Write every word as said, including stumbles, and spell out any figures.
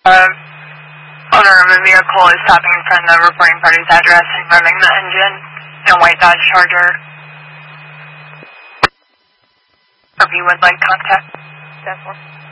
Uh, owner of a vehicle is stopping in front of the reporting party's address and running the engine in a white Dodge Charger. If you would like contact, ten four.